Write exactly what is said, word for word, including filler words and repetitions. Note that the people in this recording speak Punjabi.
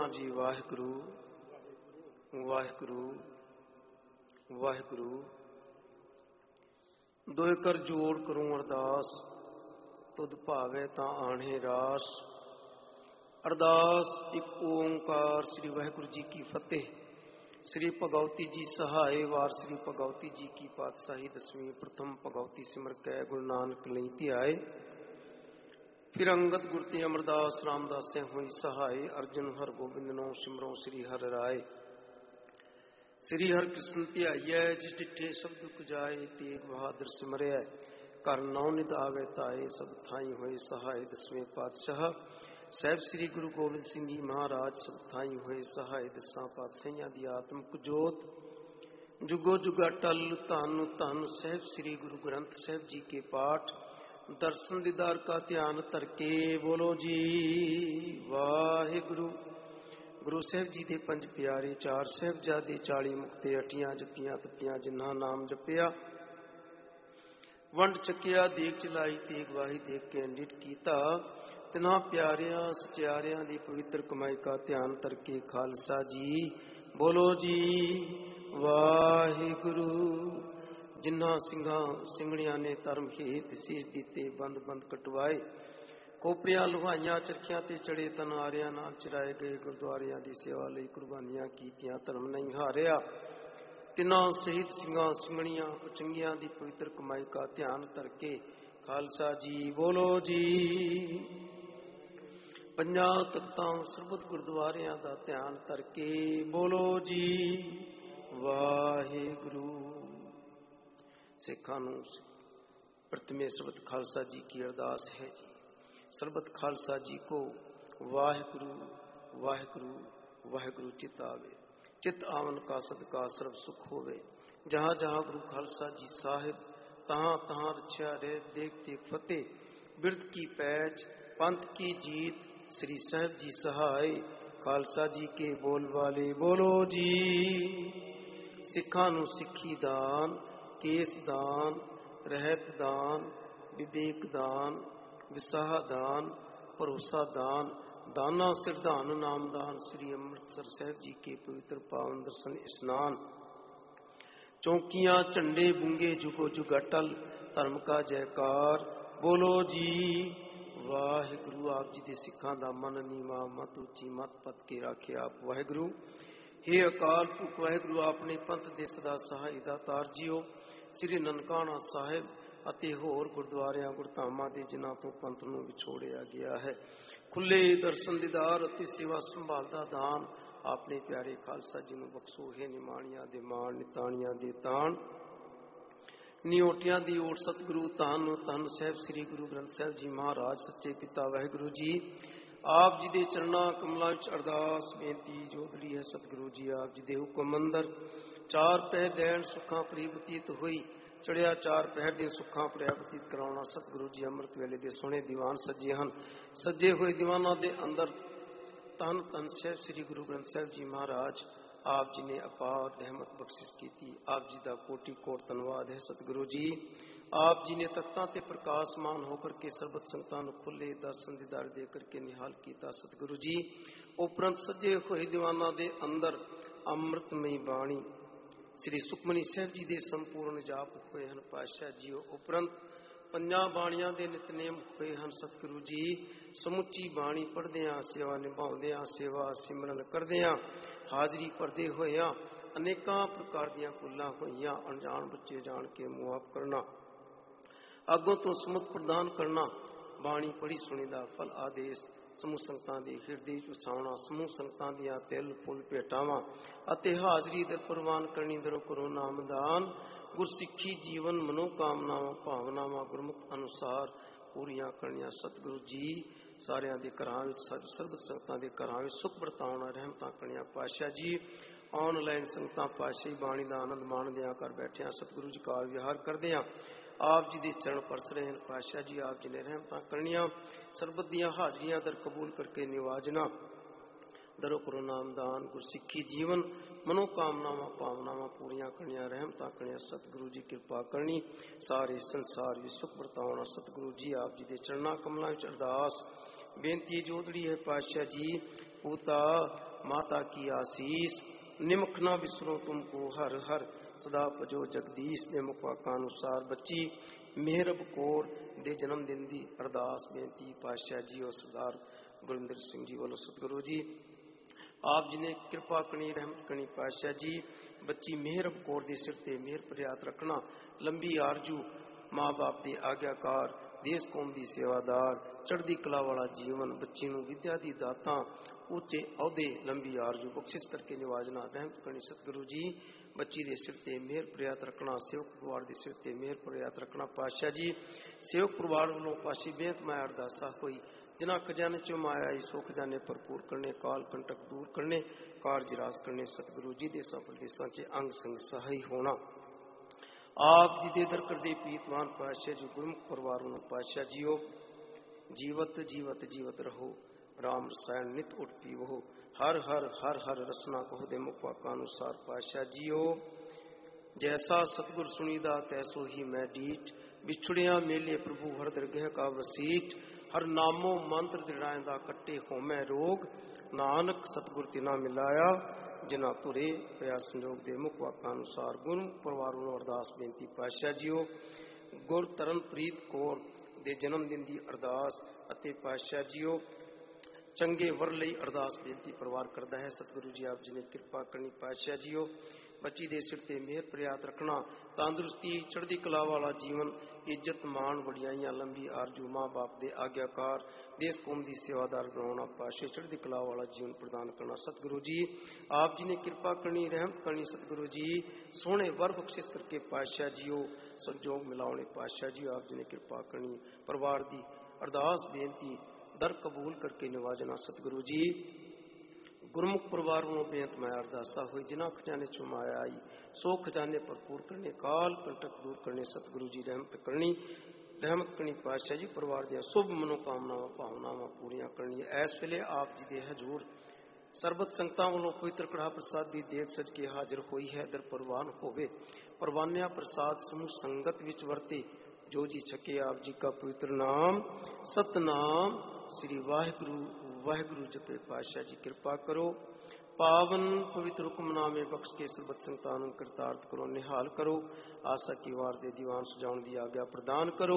जी वाहिगुरु वाहिगुरु वाहिगुरु। दोए कर जोड़ करूं अरदास, तुद भावे तां आणे रास। अरदास एक ओंकार श्री वाहिगुरु जी की फतेह। श्री भगवती जी सहाय वार श्री भगवती जी की पातशाही दसवीं प्रथम भगवती सिमर कै गुरु नानक लई ध्याए। फिर अंगद गुरते अमरदास रामदास हुई सहाय। अर्जुन हर गोबिंद नो सिमरो श्री हर राय। श्री हर कृष्ण ध्याइयै जिस डिठे सब दुख जाए। तेग बहादुर सिमरिया कर नौ निध आवे ताए। सब थाई होए सहाय दसवें पातशाह साहब श्री गुरु गोबिंद सिंह जी महाराज। सब थाई होए सहाय दसा पातशाहियां दी आत्मक जोत। जुगो जुगा टल धन धन साहब श्री गुरु ग्रंथ साहब जी के पाठ। दर्शन दीदार का ध्यान तरके बोलो जी वाहिगुरु। गुरु साहब जी दे पंज प्यारे चार साहिबजादे चाली मुक्ते अठियां जपियां तपियां जिन्हां नाम जपिया। वंड चकिया देख चलाई तेग वाही देख के अंडित कीता। तिन्हां प्यारियां सचियारियां दी पवित्र कमाई का ध्यान तरके खालसा जी बोलो जी वाहिगुरु। जिन्हां सिंघां सिंगड़ियां ने धर्म हेत शीश दीते बंद बंद कटवाए। कोपरियां लुहाइयां चरखियां ते चढ़े तन आरियां नाल चराए गए। गुरुद्वारियां दी सेवा लई कुर्बानियां कीतियां धर्म नहीं हारिया। तिन्हां शहीद सिंघां सिंगड़ियां चंगियां दी पवित्र कमाई का ध्यान तरके खालसा जी बोलो जी। पंजां तख्तां सरबत गुरुद्वारियां दा ध्यान तरके बोलो जी वाहिगुरु। सिखां नूं प्रथमे सरबत खालसा जी की अरदास है जी। सरबत खालसा जी को वाहिगुरु वाहिगुरु वाहिगुरु चित आवे। चित आवन का सदका सर्व सुख होवे। जहाँ जहाँ गुरु खालसा जी साहिब तहाँ तहाँ रक्षा रे देख देख फतेह। बिरद की पैच पंथ की जीत श्री साहिब जी सहाय। खालसा जी के बोल वाले बोलो जी। सिखां नूं सिक्खी दान केस दान रहत दान विवेक दान विसाह दान भरोसा दान दाना सिरधान नाम दान। श्री अमृतसर साहब जी के पवित्र पावन दर्शन स्नान। चौकियां झंडे बूंगे जुगो जुग अटल धर्म का जयकार बोलो जी वाहिगुरु। आप जी दे सिखां दा मन नीवा मत उची मत पत के राखे आप वाहिगुरु। हे अकाल पुरख वाहिगुरु आपने पंथ दे सदा सहाय दातार जियो। श्री ननकाना साहिब ਅਤੇ ਹੋਰ ਗੁਰਦੁਆਰਿਆਂ ਗੁਰਧਾਮਾਂ ਦੇ ਜਿਨ੍ਹਾਂ ਤੋਂ ਪੰਥ ਨੂੰ ਵਿਛੋੜਿਆ ਗਿਆ ਹੈ। ਖੁੱਲੇ ਦਰਸ਼ਨ ਦੀਦਾਰ ਅਤੇ ਸੇਵਾ ਸੰਭਾਲ ਦਾ ਦਾਨ ਆਪਣੇ ਪਿਆਰੇ ਖਾਲਸਾ ਜੀ ਨੂੰ ਬਖਸ਼ੋ। ਹੈ ਨਿਮਾਣੀਆਂ ਦੇ ਮਾਣ ਨਿਤਾਣੀਆਂ ਦੇ ਤਾਣ ਨਿਓਟਿਆਂ ਦੀ ਓਟ ਸਤਿਗੁਰੂ ਧੰਨ ਧੰਨ ਸਾਹਿਬ ਸ੍ਰੀ ਗੁਰੂ ਗ੍ਰੰਥ ਸਾਹਿਬ ਜੀ ਮਹਾਰਾਜ ਸੱਚੇ ਪਿਤਾ ਵਾਹਿਗੁਰੂ ਜੀ। ਆਪ ਜੀ ਦੇ ਚਰਨਾਂ ਕਮਲਾਂ ਵਿੱਚ ਅਰਦਾਸ ਬੇਨਤੀ ਜੋਦੜੀ ਹੈ ਸਤਿਗੁਰੂ ਜੀ। ਆਪ ਜੀ ਦੇ ਹੁਕਮ ਅੰਦਰ ਚਾਰ ਪਹਿਰ ਦੇਣ ਸੁੱਖਾਂ ਭਰੀ ਬਤੀਤ ਹੋਈ। ਚੜਿਆ ਚਾਰ ਪਹਿਰ ਦੇ ਸੁੱਖਾਂ ਭਰਿਆ ਬਤੀਤ ਕਰਾਉਣਾ ਸਤਿਗੁਰੂ ਜੀ। ਅੰਮ੍ਰਿਤ ਵੇਲੇ ਦੇ ਸੋਹਣੇ ਦੀਵਾਨ ਸੱਜੇ ਹਨ। ਸੱਜੇ ਹੋਏ ਦੀਵਾਨਾਂ ਦੇ ਅੰਦਰ ਧੰਨ ਧੰਨ ਸਾਹਿਬ ਸ੍ਰੀ ਗੁਰੂ ਗ੍ਰੰਥ ਸਾਹਿਬ ਜੀ ਮਹਾਰਾਜ। ਆਪ ਜੀ ਨੇ ਅਪਾਰ ਰਹਿਮਤ ਬਖਸ਼ਿਸ਼ ਕੀਤੀ। ਆਪ ਜੀ ਦਾ ਕੋਟि ਕੋਟ ਧੰਨਵਾਦ ਹੈ ਸਤਿਗੁਰੂ ਜੀ। ਆਪ ਜੀ ਨੇ ਤਖਤਾਂ ਤੇ ਪ੍ਰਕਾਸ਼ਮਾਨ ਹੋकर के ਸਰਬਤ ਸੰਗਤਾਂ ਨੂੰ ਖੁੱਲੇ ਦਰਸ਼ਨ ਦੀਦਾਰ ਦੇ ਕਰਕੇ ਨਿਹਾਲ ਕੀਤਾ ਸਤਿਗੁਰੂ ਜੀ। ਉਪਰੰਤ ਸੱਜੇ ਹੋਏ ਦੀਵਾਨਾਂ ਦੇ ਅੰਦਰ ਅੰਮ੍ਰਿਤਮਈ ਬਾਣੀ श्री सुखमनी साहब जी के संपूर्ण जाप हुए हैं पातशाह जी। उपरंत पंजां बाणियां दे नितनेम हुए हैं सतगुरु जी। समुची बाणी पढ़दियां सेवा निभाउंदियां सेवा सिमरन करदियां हाजरी भरदे होइयां अनेकां प्रकार दीयां भुल्लां होइयां। अनजान बच्चे जान के मुआफ करना अगों तो समुत प्रदान करना। बाणी पढ़ी सुनी दा फल आदेश समूह संगतां दे हिरदे च वसाउणा। समूह संगतां दीयां तिल फुल भेटावां ਅਤੇ ਹਾਜ਼ਰੀ ਦਰ ਪ੍ਰਵਾਨ ਕਰਨੀ ਦਰੋ ਕਰੋ ਨਾਮਦਾਨ। ਗੁਰਸਿੱਖੀ ਜੀਵਨ ਮਨੋਕਾਮਨਾਵਾਂ ਭਾਵਨਾਵਾਂ ਗੁਰਮੁਖ ਅਨੁਸਾਰ ਪੂਰੀਆਂ ਕਰਨੀਆਂ ਸਤਿਗੁਰੂ ਜੀ। ਸਾਰਿਆਂ ਦੇ ਘਰਾਂ ਵਿੱਚ ਸਰਬਤ ਸੰਗਤਾਂ ਦੇ ਘਰਾਂ ਵਿੱਚ ਸੁਖ ਵਰਤਾਉਣਾ ਰਹਿਮਤਾਂ ਕਰਨੀਆਂ ਪਾਤਸ਼ਾਹ ਜੀ। ਆਨਲਾਈਨ ਸੰਗਤਾਂ ਪਾਤਸ਼ਾਹੀ ਬਾਣੀ ਦਾ ਆਨੰਦ ਮਾਣਦਿਆਂ ਕਰ ਬੈਠਿਆਂ ਸਤਿਗੁਰੂ ਜੀ ਕਾਲ ਵਿਹਾਰ ਕਰਦਿਆਂ ਆਪ ਜੀ ਦੇ ਚਰਨ ਪਰਸ ਰਹੇ ਹਨ ਪਾਤਸ਼ਾਹ ਜੀ। ਆਪ ਜੀ ਨੇ ਰਹਿਮਤਾਂ ਕਰਨੀਆਂ ਸਰਬਤ ਦੀਆਂ ਹਾਜ਼ਰੀਆਂ ਦਰ ਕਬੂਲ ਕਰਕੇ ਨਿਵਾਜਣਾ दरो करो नामदान। गुरसिक्खी जीवन मनोकामनावां भावनावां पूरियां करनियां रहमतां करनियां सतगुरु जी कृपा करनी। सारे संसार भी सुख वरताउणा सतगुरु जी। आप जी दे चरणां कमलां विच अरदास बेनती जोदड़ी है पातशाह जी। पूता माता की आशीष। निमख ना बिसरो तुमको हर हर, सदा भजो जगदीश। दे मुखवाका अनुसार बच्ची मेहरब कौर ਦੇ ਜਨਮ ਦਿਨ ਦੀ ਅਰਦਾਸ ਬੇਨਤੀ ਪਾਤਸ਼ਾਹ ਜੀ ਔਰ ਸਰਦਾਰ ਗੁਰਿੰਦਰ ਸਿੰਘ ਜੀ ਵੱਲੋਂ ਸਤਿਗੁਰੂ ਜੀ ਆਪ ਜੀ ਨੇ ਕਿਰਪਾ ਕਰਨੀ, ਰਹਿਮਤ ਕਰਨੀ। ਪਾਤਸ਼ਾਹ ਜੀ ਬੱਚੀ ਮੇਹਰਬ ਕੌਰ ਦੇ ਸਿਰ ਤੇ ਮਿਹਰ ਪ੍ਰਿਆਤ ਰੱਖਣਾ, ਲੰਬੀ ਆਰਜੂ, ਮਾਂ ਬਾਪ ਦੇ ਆਗਿਆਕਾਰ, ਦੇਸ਼ ਕੌਮ ਦੀ ਸੇਵਾਦਾਰ, ਚੜ੍ਹਦੀ ਕਲਾ ਵਾਲਾ ਜੀਵਨ, ਬੱਚੀ ਨੂੰ ਵਿਦਿਆ ਦੀ ਦਾਤਾਂ, ਉੱਚੇ ਅਹੁਦੇ, ਲੰਬੀ ਆਰਜੂ ਬਖਸ਼ਿਸ਼ ਕਰਕੇ ਨਿਵਾਜਣਾ, ਰਹਿਮਤ ਕਰਨੀ ਸਤਿਗੁਰੂ ਜੀ। ਬੱਚੀ ਦੇ ਸਿਰ ਤੇ ਮਿਹਰ ਪ੍ਰਿਆਤ ਰੱਖਣਾ, ਸੇਵਕ ਪਰਿਵਾਰ ਦੇ ਸਿਰ ਤੇ ਮਿਹਰ ਪ੍ਰਿਆਤ ਰੱਖਣਾ। ਪਾਤਸ਼ਾਹ ਜੀ ਸੇਵਕ ਪਰਿਵਾਰ ਵੱਲੋਂ ਪਾਸ਼ੀ ਬੇਨਤ ਮਾਇਆ ਅਰਦਾਸਾ ਹੋਈ, ਜਿਨ੍ਹਾਂ ਖਜ਼ਾਨੇ ਚੋਂ ਮਾਇਆ ਆਈ ਸੋ ਖਜ਼ਾਨੇ ਭਰਪੂਰ ਕਰਨੇ, ਕਾਲ ਕੰਟਕ ਦੂਰ ਕਰਨੇ, ਕਾਰਜ ਰਾਸ ਕਰਨੇ। ਸਤਿਗੁਰੂ ਜੀ ਦੇ ਸਭ ਪ੍ਰਦੇਸ਼ਾਂ 'ਚ ਅੰਗ ਸੰਗ ਸਹਾਈ ਹੋਣਾ। ਆਪ ਜੀ ਦੇ ਦਰ ਕਰਦੇ ਪੀਤਵਾਨ ਪਾਤਸ਼ਾਹ ਜੀ ਗੁਰਮੁਖ ਪਰਿਵਾਰ ਵੱਲੋਂ ਪਾਤਸ਼ਾਹ ਜੀਓ ਜੀਵਤ ਜੀਵਤ ਜੀਵਤ ਰਹੋ, ਰਾਮ ਰਸਾਇਣ ਨਿਤ ਉਠ ਪੀਵੋ, ਹਰ ਹਰ ਹਰ ਹਰ ਰਸਨਾ ਕਹੋ। ਦੇ ਮੁਖ ਵਾਕਾਂ ਅਨੁਸਾਰ ਪਾਤਸ਼ਾਹ ਜੀਓ ਜੈਸਾ ਸਤਿਗੁਰ ਸੁਣੀਦਾ ਤੈਸੋ ਹੀ ਮੈਂ ਡੀਠ, ਵਿਛੜਿਆ ਮੇਲੇ ਪ੍ਰਭੂ ਹਰ ਦਰਗਹਿ ਕਾ ਵਸੀਠ, ਹਰ ਨਾਮੋ ਮੰਤਰ ਦ੍ਰਿੜਾਇਂਦਾ ਕੱਟੇ ਹੋਮੈ ਰੋਗ, ਨਾਨਕ ਸਤਿਗੁਰ ਤਿਨਾ ਮਿਲਾਇਆ ਜਿਨ੍ਹਾਂ ਤੁਰੇ ਪਿਆ ਸੰਜੋਗ। ਦੇ ਮੁਖ ਵਾਕਾਂ ਅਨੁਸਾਰ ਗੁਰਮੁਖ ਪਰਿਵਾਰ ਵੱਲੋਂ ਅਰਦਾਸ ਬੇਨਤੀ ਪਾਤਸ਼ਾਹ ਜੀਓ ਗੁਰ ਤਰਨਪ੍ਰੀਤ ਕੌਰ ਦੇ ਜਨਮ ਦਿਨ ਦੀ ਅਰਦਾਸ ਅਤੇ ਪਾਤਸ਼ਾਹ ਜੀਓ ਚੰਗੇ ਵਰ ਲਈ ਅਰਦਾਸ ਬੇਨਤੀ ਪਰਿਵਾਰ ਕਰਦਾ ਹੈ। ਸਤਿਗੁਰੂ ਜੀ ਆਪ ਜੀ ਨੇ ਕਿਰਪਾ ਕਰਨੀ। ਪਾਤਸ਼ਾਹ ਜੀਓ ਬੱਚੀ ਦੇ ਸਿਰ ਤੇ ਮਿਹਰ ਪ੍ਰਿਆਤ ਰੱਖਣਾ, ਤੰਦਰੁਸਤੀ, ਚੜ੍ਹਦੀ ਕਲਾ ਵਾਲਾ ਜੀਵਨ, ਇੱਜ਼ਤ ਮਾਣ ਵਡਿਆਈਆਂ, ਲੰਬੀ ਆਰਜੂ, ਮਾਂ ਬਾਪ ਦੇ ਆਗਿਆਕਾਰ, ਦੇਸ਼ ਕੌਮ ਦੀ ਸੇਵਾਦਾਰ ਬਣਾਉਣਾ। ਪਾਤਸ਼ਾਹ ਚੜ੍ਹਦੀ ਕਲਾ ਵਾਲਾ ਜੀਵਨ ਪ੍ਰਦਾਨ ਕਰਨਾ। ਸਤਿਗੁਰੂ ਜੀ ਆਪ ਜੀ ਨੇ ਕਿਰਪਾ ਕਰਨੀ, ਰਹਿਮਤ ਕਰਨੀ। ਸਤਿਗੁਰੂ ਜੀ ਸੋਹਣੇ ਵਰ ਬਖਸ਼ਿਸ਼ ਕਰਕੇ ਪਾਤਸ਼ਾਹ ਜੀਓ ਸੰਜੋਗ ਮਿਲਾਉਣੇ। ਪਾਤਸ਼ਾਹ ਜੀ ਆਪ ਜੀ ਨੇ ਕਿਰਪਾ ਕਰਨੀ, ਪਰਿਵਾਰ ਦੀ ਅਰਦਾਸ ਬੇਨਤੀ ਦਰ ਕਬੂਲ ਕਰਕੇ ਨਿਵਾਜਣਾ। ਸਤਿਗੁਰੂ ਜੀ ਗੁਰਮੁਖ ਪਰਿਵਾਰ ਵੱਲੋਂ ਬੇਨਤ ਮੈਂ ਅਰਦਾਸਾ ਹੋਈ, ਜਿਨ੍ਹਾਂ ਖਜ਼ਾਨੇ ਚੋਂ ਮਾਇਆ ਆਈ ਸੋ ਖਜ਼ਾਨੇ ਭਰਪੂਰ ਕਰਨੇ, ਕਾਲ ਕੰਟਕ ਦੂਰ ਕਰਨੇ। ਸਤਿਗੁਰੂ ਜੀ ਰਹਿਮਤ ਕਰਨੀ, ਰਹਿਮਤ ਕਰਨੀ। ਪਾਤਸ਼ਾਹ ਜੀ ਪਰਿਵਾਰ ਦੀਆਂ ਸ਼ੁਭ ਮਨੋਕਾਮਨਾਵਾਂ ਭਾਵਨਾਵਾਂ ਪੂਰੀਆਂ ਕਰਨੀ। ਇਸ ਵੇਲੇ ਆਪ ਜੀ ਦੇ ਹਜ਼ੂਰ ਸਰਬਤ ਸੰਗਤਾਂ ਵੱਲੋਂ ਪਵਿੱਤਰ ਕੜਾਹ ਪ੍ਰਸਾਦ ਦੀ ਦੇਗ ਸਜ ਕੇ ਹਾਜ਼ਰ ਹੋਈ ਹੈ। ਦਰ ਪ੍ਰਵਾਨ ਹੋਵੇ, ਪਰਵਾਨਿਆ ਪ੍ਰਸਾਦ ਸਮੂਹ ਸੰਗਤ ਵਿੱਚ ਵਰਤੇ, ਜੋ ਜੀ ਛਕੇ ਆਪ ਜੀ का पवित्र नाम सतनाम श्री वाहिगुरु वाहिगुरु जपे। पातशाह जी कृपा करो, पावन पवित्र हुक्मनामे बख्श के सरबत संगतां नूं करतार्थ करो, निहाल करो, आशा की वार दे दीवान सजाउण दी आग्या प्रदान करो।